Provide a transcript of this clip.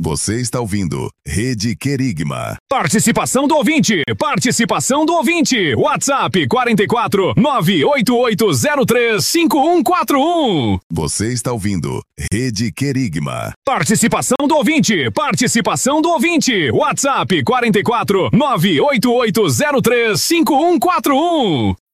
Você está ouvindo Rede Querigma. Participação do ouvinte. Participação do ouvinte. WhatsApp 44 98803 5141. Você está ouvindo Rede Querigma. Participação do ouvinte. Participação do ouvinte. WhatsApp 44 98803 5141.